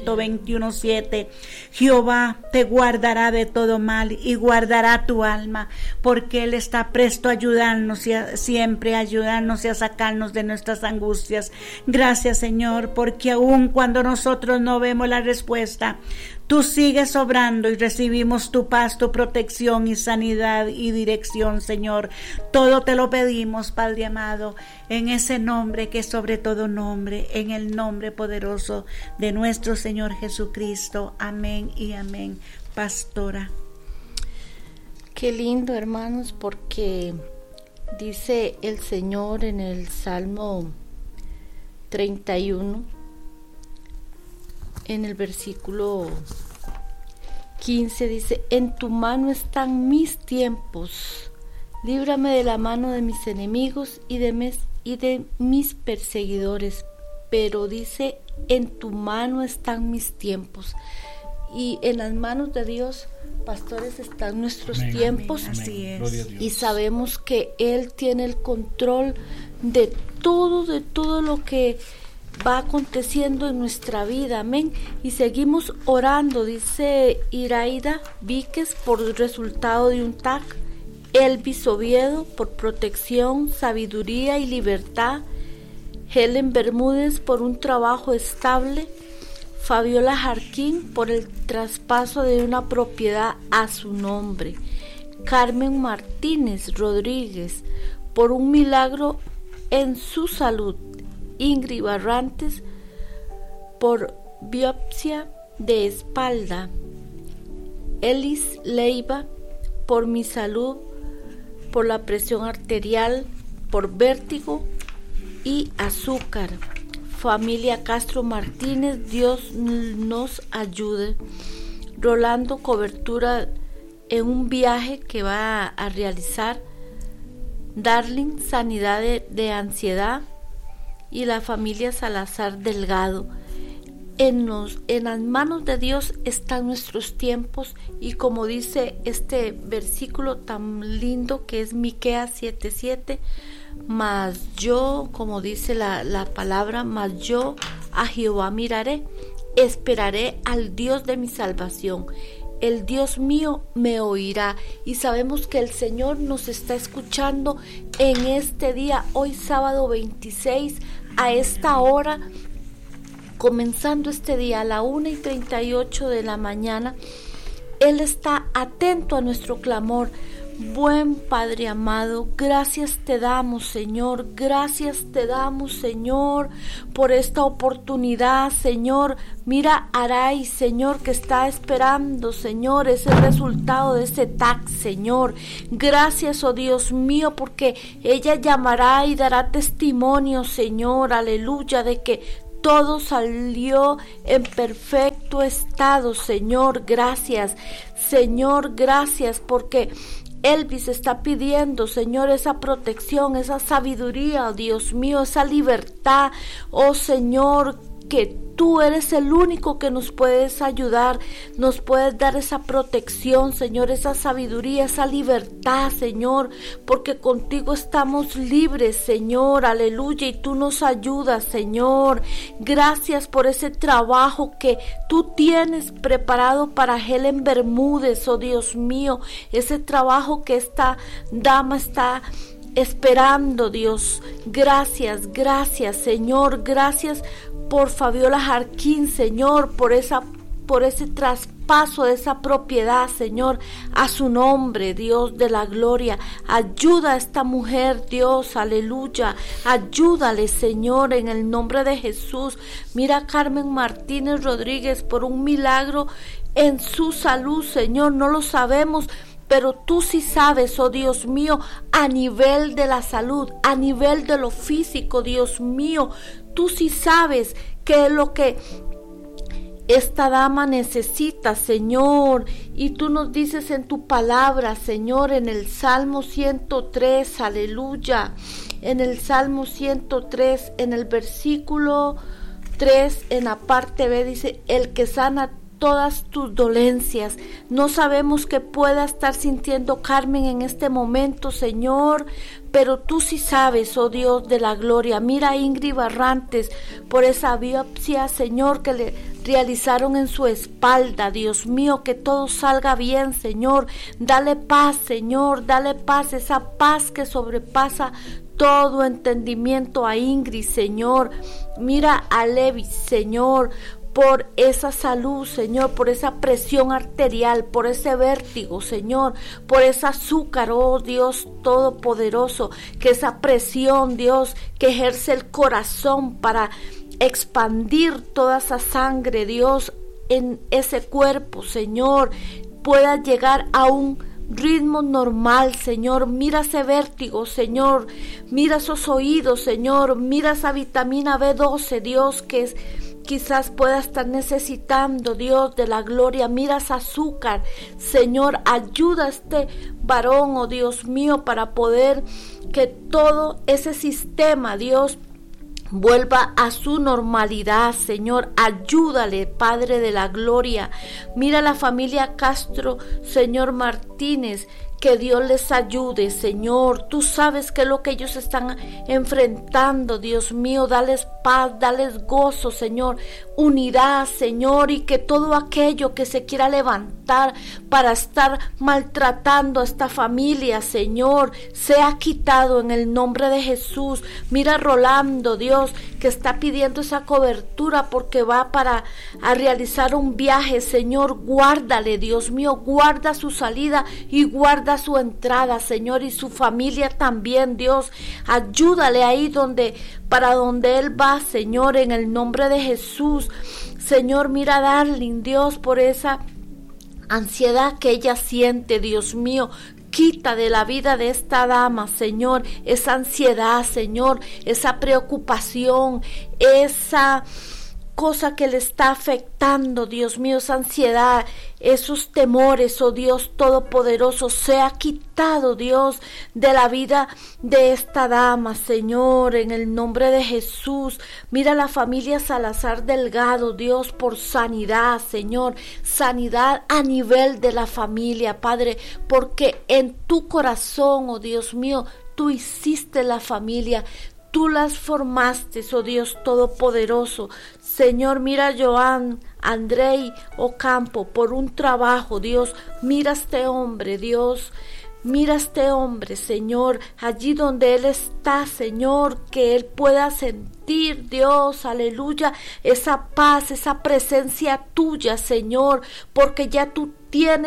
121:7. Jehová te guardará de todo mal y guardará tu alma, porque Él está presto a ayudarnos y siempre a ayudarnos y a sacarnos de nuestras angustias. Gracias, Señor, porque aun cuando nosotros no vemos la respuesta, tú sigues obrando y recibimos tu paz, tu protección y sanidad y dirección, Señor. Todo te lo pedimos, Padre amado, en ese nombre que es sobre todo nombre, en el nombre poderoso de nuestro Señor Jesucristo. Amén y amén. Pastora. Qué lindo, hermanos, porque dice el Señor en el Salmo 31, en el versículo 15, dice, en tu mano están mis tiempos, líbrame de la mano de mis enemigos y de mis perseguidores. Pero dice, en tu mano están mis tiempos, y en las manos de Dios, pastores, están nuestros tiempos. Amén. Así es. Y sabemos que Él tiene el control de todo lo que va aconteciendo en nuestra vida, amén. Y seguimos orando, dice Iraida Víquez, por el resultado de un TAC, Elvis Oviedo por protección, sabiduría y libertad, Helen Bermúdez por un trabajo estable, Fabiola Jarquín por el traspaso de una propiedad a su nombre, Carmen Martínez Rodríguez por un milagro en su salud, Ingrid Barrantes por biopsia de espalda, Elis Leiva por mi salud, por la presión arterial, por vértigo y azúcar. Familia Castro Martínez, Dios nos ayude. Rolando, cobertura en un viaje que va a realizar. Darling, sanidad de ansiedad. Y la familia Salazar Delgado. En las manos de Dios están nuestros tiempos, y como dice este versículo tan lindo que es Miqueas 7:7, mas yo, como dice la palabra, mas yo a Jehová miraré, esperaré al Dios de mi salvación. El Dios mío me oirá, y sabemos que el Señor nos está escuchando en este día, hoy sábado 26, a esta hora, comenzando este día a la 1:38 de la mañana. Él está atento a nuestro clamor. Buen Padre amado, gracias te damos, Señor, gracias te damos, Señor, por esta oportunidad, Señor. Mira Aray, Señor, que está esperando, Señor, ese resultado de ese TAC, Señor. Gracias, oh Dios mío, porque ella llamará y dará testimonio, Señor, aleluya, de que todo salió en perfecto estado, Señor, gracias. Señor, gracias porque Elvis está pidiendo, Señor, esa protección, esa sabiduría, oh Dios mío, esa libertad, oh Señor, que tú eres el único que nos puedes ayudar, nos puedes dar esa protección, Señor, esa sabiduría, esa libertad, Señor, porque contigo estamos libres, Señor, aleluya, y tú nos ayudas, Señor. Gracias por ese trabajo que tú tienes preparado para Helen Bermúdez, oh Dios mío, ese trabajo que esta dama está esperando, Dios. Gracias, gracias, Señor, gracias por Fabiola Jarquín, Señor, por ese traspaso de esa propiedad, Señor, a su nombre, Dios de la gloria. Ayuda a esta mujer, Dios, aleluya. Ayúdale, Señor, en el nombre de Jesús. Mira a Carmen Martínez Rodríguez por un milagro en su salud, Señor, no lo sabemos, pero tú sí sabes, oh Dios mío, a nivel de la salud, a nivel de lo físico, Dios mío, tú sí sabes qué es lo que esta dama necesita, Señor, y tú nos dices en tu palabra, Señor, en el Salmo 103, aleluya, en el Salmo 103, en el versículo 3, en la parte B, dice, el que sana todas tus dolencias. No sabemos qué pueda estar sintiendo Carmen en este momento, Señor, pero tú sí sabes, oh Dios de la gloria. Mira a Ingrid Barrantes por esa biopsia, Señor, que le realizaron en su espalda. Dios mío, que todo salga bien, Señor. Dale paz, Señor, dale paz, esa paz que sobrepasa todo entendimiento a Ingrid, Señor. Mira a Levi, Señor, por esa salud, Señor, por esa presión arterial, por ese vértigo, Señor, por ese azúcar, oh Dios todopoderoso, que esa presión, Dios, que ejerce el corazón para expandir toda esa sangre, Dios, en ese cuerpo, Señor, pueda llegar a un ritmo normal, Señor. Mira ese vértigo, Señor, mira esos oídos, Señor, mira esa vitamina B12, Dios, que quizás pueda estar necesitando, Dios de la gloria. Mira ese azúcar, Señor, ayuda a este varón, oh Dios mío, para poder que todo ese sistema, Dios, vuelva a su normalidad, Señor. Ayúdale, Padre de la gloria. Mira la familia Castro, Señor Martínez, que Dios les ayude, Señor. Tú sabes qué es lo que ellos están enfrentando, Dios mío. Dales paz, dales gozo, Señor. Unidad, Señor, y que todo aquello que se quiera levantar para estar maltratando a esta familia, Señor, sea quitado en el nombre de Jesús. Mira a Rolando, Dios, que está pidiendo esa cobertura porque va a realizar un viaje, Señor. Guárdale, Dios mío, guarda su salida y guarda su entrada, Señor, y su familia también, Dios. Ayúdale ahí para donde él va, Señor, en el nombre de Jesús. Señor, mira a Darling, Dios, por esa ansiedad que ella siente, Dios mío. Quita de la vida de esta dama, Señor, esa ansiedad, Señor, esa preocupación, esa cosa que le está afectando, Dios mío, esa ansiedad, esos temores, oh Dios todopoderoso, sea quitado, Dios, de la vida de esta dama, Señor, en el nombre de Jesús. Mira la familia Salazar Delgado, Dios, por sanidad, Señor, sanidad a nivel de la familia, Padre, porque en tu corazón, oh Dios mío, tú hiciste la familia, tú las formaste, oh Dios todopoderoso. Señor, mira a Joan Andrei Ocampo por un trabajo, Dios. Mira a este hombre, Dios. Mira a este hombre, Señor, allí donde él está, Señor, que él pueda sentir, Dios, aleluya, esa paz, esa presencia tuya, Señor, porque ya tú tienes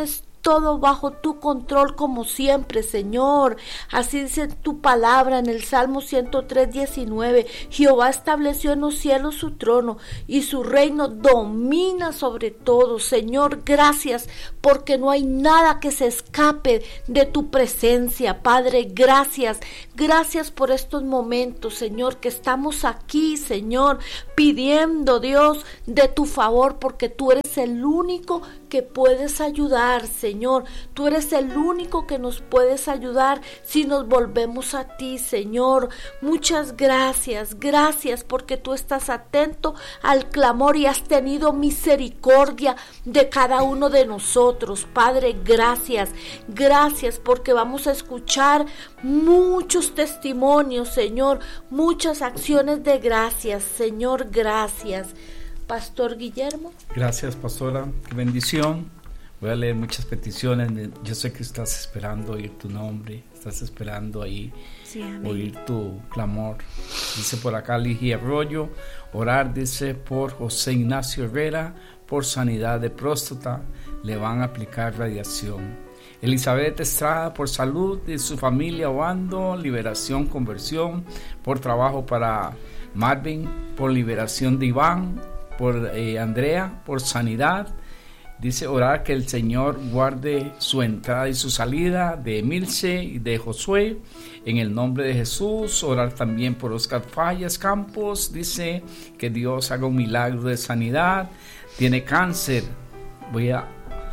todo bajo tu control como siempre, Señor. Así dice tu palabra en el Salmo 103:19. Jehová estableció en los cielos su trono y su reino domina sobre todo. Señor, gracias porque no hay nada que se escape de tu presencia. Padre, gracias. Gracias por estos momentos, Señor, que estamos aquí, Señor, pidiendo, Dios, de tu favor, porque tú eres el único que puedes ayudar, Señor. Tú eres el único que nos puedes ayudar si nos volvemos a ti, Señor. Muchas gracias, gracias porque tú estás atento al clamor y has tenido misericordia de cada uno de nosotros. Padre, gracias, gracias porque vamos a escuchar muchos testimonios, Señor, muchas acciones de gracias, Señor, gracias. Pastor Guillermo. Gracias, pastora. Qué bendición. Voy a leer muchas peticiones. Yo sé que estás esperando oír tu nombre. Estás esperando ahí oír tu clamor. Dice por acá Ligia Arroyo. Orar, dice, por José Ignacio Herrera, por sanidad de próstata. Le van a aplicar radiación. Elizabeth Estrada, por salud de su familia Obando, liberación, conversión. Por trabajo para Marvin, por liberación de Iván. Por Andrea, por sanidad. Dice orar que el Señor guarde su entrada y su salida de Emilce y de Josué en el nombre de Jesús. Orar también por Oscar Fallas Campos. Dice que Dios haga un milagro de sanidad. Tiene cáncer. Voy a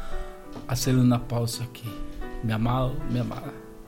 hacer una pausa aquí. Mi amado, mi amada,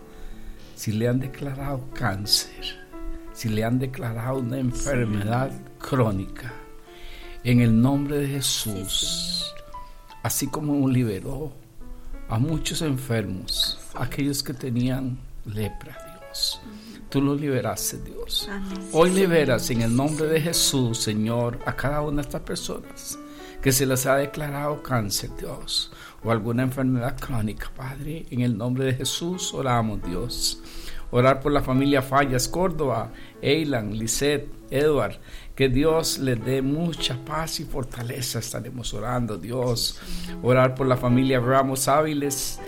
si le han declarado cáncer, si le han declarado una enfermedad crónica, en el nombre de Jesús, así como liberó a muchos enfermos, aquellos que tenían lepra, Dios, tú los liberaste, Dios. Amén. Hoy liberas en el nombre de Jesús, Señor, a cada una de estas personas que se les ha declarado cáncer, Dios, o alguna enfermedad crónica, Padre. En el nombre de Jesús oramos, Dios. Orar por la familia Fallas Córdoba, Eilan, Lisette, Edward, que Dios les dé mucha paz y fortaleza. Estaremos orando, Dios. Orar por la familia Ramos Áviles,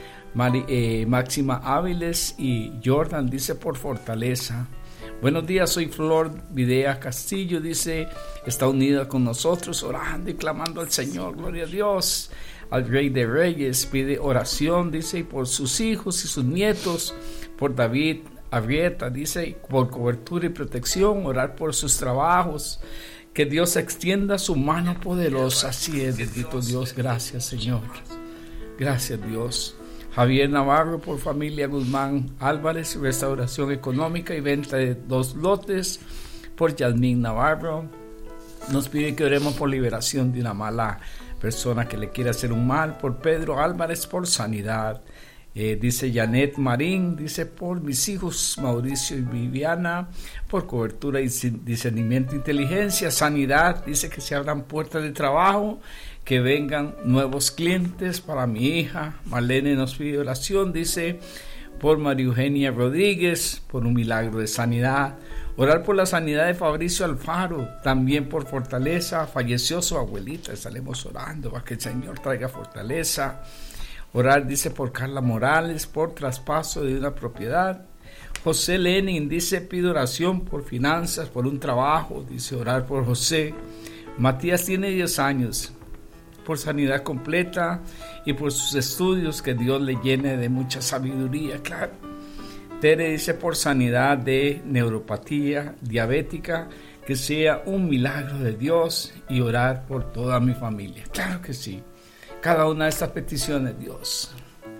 Máxima Áviles y Jordan, dice, por fortaleza. Buenos días, soy Flor Videa Castillo, dice, está unida con nosotros orando y clamando al Señor. Gloria a Dios. Al Rey de Reyes pide oración, dice, por sus hijos y sus nietos, por David Arrieta, dice, por cobertura y protección, orar por sus trabajos, que Dios extienda su mano poderosa. Así es, bendito Dios, gracias, Señor. Gracias, Dios. Javier Navarro, por familia Guzmán Álvarez, restauración económica y venta de 2 lotes. Por Yasmín Navarro, nos pide que oremos por liberación de una mala persona que le quiere hacer un mal. Por Pedro Álvarez, por sanidad. Dice Janet Marín, dice, por mis hijos Mauricio y Viviana, por cobertura y discernimiento, inteligencia, sanidad. Dice que se abran puertas de trabajo, que vengan nuevos clientes para mi hija. Marlene nos pide oración, dice, por María Eugenia Rodríguez, por un milagro de sanidad. Orar por la sanidad de Fabricio Alfaro, también por fortaleza. Falleció su abuelita, estaremos orando para que el Señor traiga fortaleza. Orar, dice, por Carla Morales, por traspaso de una propiedad. José Lenin, dice, pide oración por finanzas, por un trabajo. Dice, orar por José. Matías tiene 10 años, por sanidad completa y por sus estudios, que Dios le llene de mucha sabiduría, claro. Tere dice, por sanidad de neuropatía diabética, que sea un milagro de Dios, y orar por toda mi familia. Claro que sí. Cada una de estas peticiones, Dios.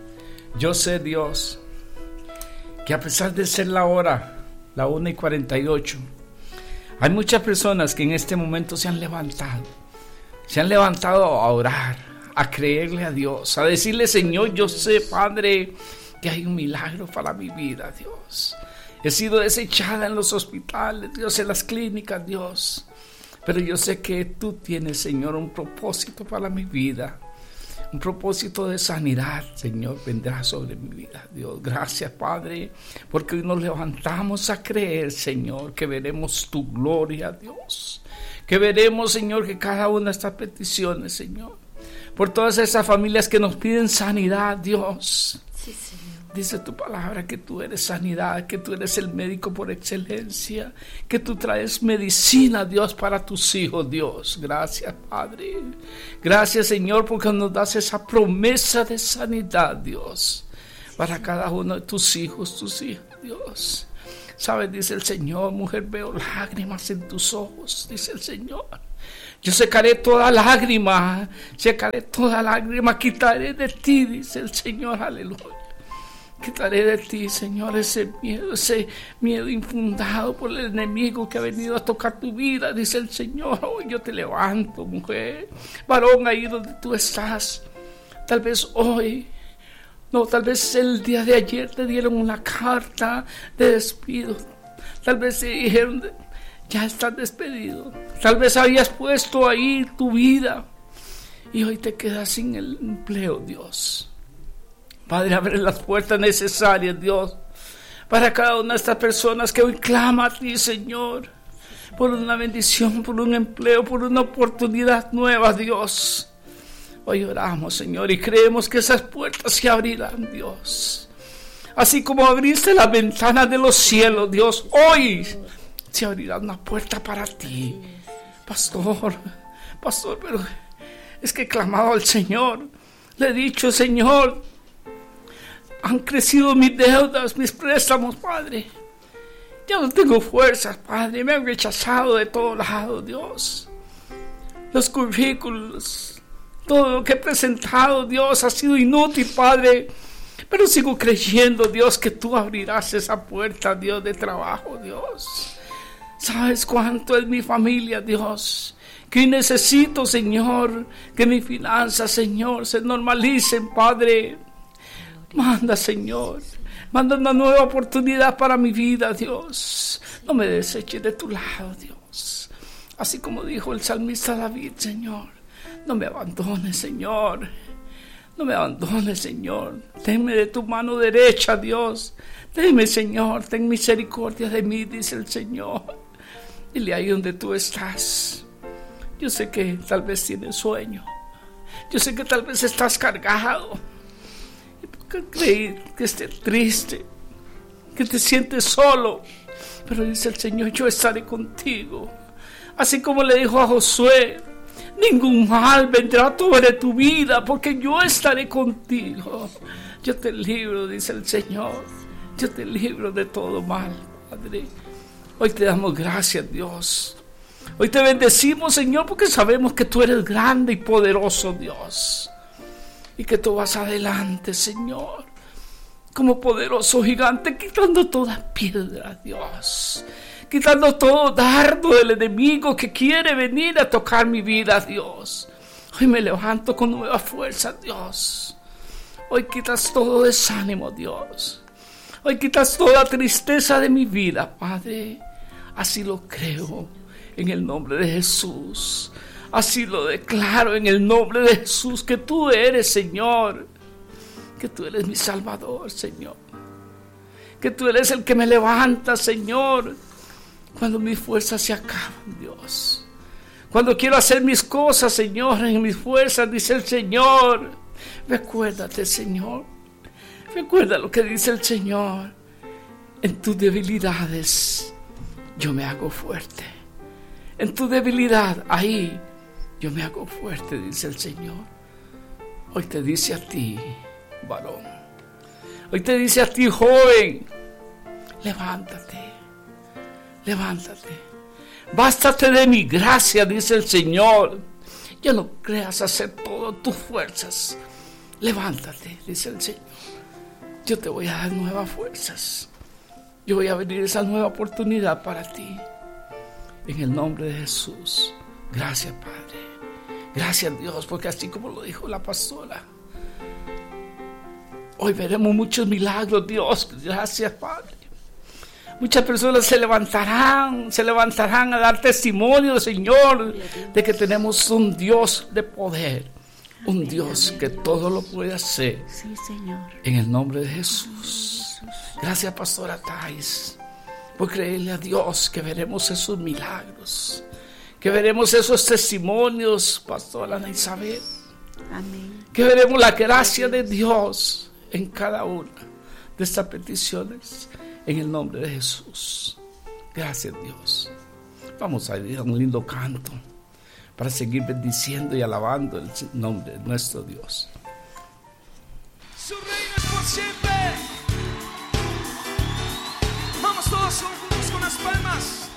Yo sé, Dios, que a pesar de ser la hora, la 1:48, hay muchas personas que en este momento se han levantado a orar, a creerle a Dios, a decirle, Señor, yo sé, Padre, que hay un milagro para mi vida, Dios. He sido desechada en los hospitales, Dios, en las clínicas, Dios. Pero yo sé que tú tienes, Señor, un propósito para mi vida. Un propósito de sanidad, Señor, vendrá sobre mi vida. Dios, gracias, Padre, porque hoy nos levantamos a creer, Señor, que veremos tu gloria, Dios. Que veremos, Señor, que cada una de estas peticiones, Señor, por todas esas familias que nos piden sanidad, Dios. Sí, Señor. Dice tu palabra que tú eres sanidad, que tú eres el médico por excelencia, que tú traes medicina, Dios, para tus hijos, Dios. Gracias, Padre. Gracias, Señor, porque nos das esa promesa de sanidad, Dios, para cada uno de tus hijos, Dios. ¿Sabes? Dice el Señor, mujer, veo lágrimas en tus ojos, dice el Señor. Yo secaré toda lágrima, quitaré de ti, dice el Señor, aleluya. Quitaré de ti, Señor, ese miedo infundado por el enemigo que ha venido a tocar tu vida, dice el Señor. Hoy yo te levanto, mujer, varón, ahí donde tú estás. Tal vez hoy, no, tal vez el día de ayer te dieron una carta de despido. Tal vez te dijeron, ya estás despedido. Tal vez habías puesto ahí tu vida y hoy te quedas sin el empleo, Dios. Padre, abre las puertas necesarias, Dios, para cada una de estas personas que hoy clama a ti, Señor, por una bendición, por un empleo, por una oportunidad nueva, Dios. Hoy oramos, Señor, y creemos que esas puertas se abrirán, Dios. Así como abriste las ventanas de los cielos, Dios, hoy se abrirá una puerta para ti. Pastor, pero es que he clamado al Señor. Le he dicho, Señor, han crecido mis deudas, mis préstamos, Padre. Ya no tengo fuerzas, Padre. Me han rechazado de todos lados, Dios. Los currículos, todo lo que he presentado, Dios, ha sido inútil, Padre. Pero sigo creyendo, Dios, que tú abrirás esa puerta, Dios, de trabajo, Dios. ¿Sabes cuánto es mi familia, Dios? Que necesito, Señor, que mis finanzas, Señor, se normalicen, Padre. Manda, Señor, manda una nueva oportunidad para mi vida, Dios. No me deseches de tu lado, Dios. Así como dijo el salmista David, Señor, no me abandones, Señor. No me abandones, Señor. Tenme de tu mano derecha, Dios. Tenme, Señor, ten misericordia de mí, dice el Señor. Dile ahí donde tú estás. Yo sé que tal vez tienes sueño. Yo sé que tal vez estás cargado. Que creí que estés triste, que te sientes solo, pero dice el Señor, yo estaré contigo. Así como le dijo a Josué, ningún mal vendrá sobre tu vida, porque yo estaré contigo. Yo te libro, dice el Señor, yo te libro de todo mal, Padre. Hoy te damos gracias, Dios. Hoy te bendecimos, Señor, porque sabemos que tú eres grande y poderoso, Dios. Y que tú vas adelante, Señor, como poderoso gigante, quitando toda piedra, Dios. Quitando todo dardo del enemigo que quiere venir a tocar mi vida, Dios. Hoy me levanto con nueva fuerza, Dios. Hoy quitas todo desánimo, Dios. Hoy quitas toda tristeza de mi vida, Padre. Así lo creo en el nombre de Jesús. Así lo declaro en el nombre de Jesús, que tú eres, Señor, que tú eres mi Salvador, Señor, que tú eres el que me levanta, Señor, cuando mis fuerzas se acaban, Dios. Cuando quiero hacer mis cosas, Señor, en mis fuerzas, dice el Señor, recuérdate, Señor, recuerda lo que dice el Señor, en tus debilidades yo me hago fuerte. En tu debilidad, ahí yo me hago fuerte, dice el Señor. Hoy te dice a ti, varón. Hoy te dice a ti, joven. Levántate. Levántate. Bástate de mi gracia, dice el Señor. Ya no creas hacer todo tus fuerzas. Levántate, dice el Señor. Yo te voy a dar nuevas fuerzas. Yo voy a abrir esa nueva oportunidad para ti. En el nombre de Jesús. Gracias, Padre. Gracias, Dios, porque así como lo dijo la pastora, hoy veremos muchos milagros, Dios. Gracias, Padre. Muchas personas se levantarán a dar testimonio, Señor, de que tenemos un Dios de poder, un Dios que todo lo puede hacer. Sí, Señor. En el nombre de Jesús. Gracias, pastora Thais, por creerle a Dios que veremos esos milagros, que veremos esos testimonios, pastora Ana Isabel. Amén. Que veremos la gracia de Dios en cada una de estas peticiones, en el nombre de Jesús. Gracias, Dios. Vamos a ir a un lindo canto para seguir bendiciendo y alabando el nombre de nuestro Dios. Su reino es por siempre. Vamos todos juntos con las palmas.